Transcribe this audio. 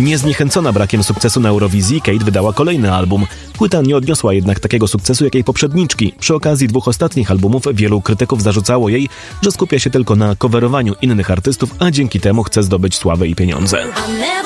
Niezniechęcona brakiem sukcesu na Eurowizji, Kate wydała kolejny album. Płyta nie odniosła jednak takiego sukcesu jak jej poprzedniczki. Przy okazji 2 ostatnich albumów wielu krytyków zarzucało jej, że skupia się tylko na coverowaniu innych artystów, a dzięki temu chce zdobyć sławę i pieniądze.